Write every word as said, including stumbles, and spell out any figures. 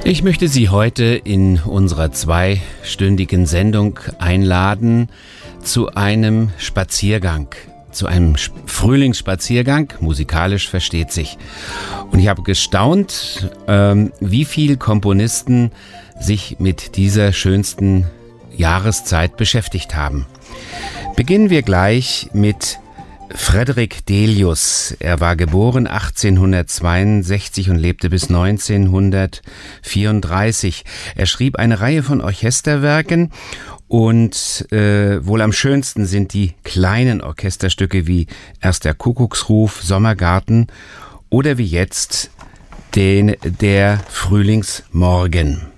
Ich möchte Sie heute in unserer zweistündigen Sendung einladen zu einem Spaziergang, zu einem Frühlingsspaziergang, musikalisch versteht sich. Und ich habe gestaunt, ähm, wie viele Komponisten sich mit dieser schönsten Jahreszeit beschäftigt haben. Beginnen wir gleich mit Frederick Delius. Er war geboren achtzehnhundertzweiundsechzig und lebte bis neunzehnhundertvierunddreißig. Er schrieb eine Reihe von Orchesterwerken und äh, wohl am schönsten sind die kleinen Orchesterstücke wie Erster Kuckucksruf, Sommergarten oder wie jetzt den Der Frühlingsmorgen.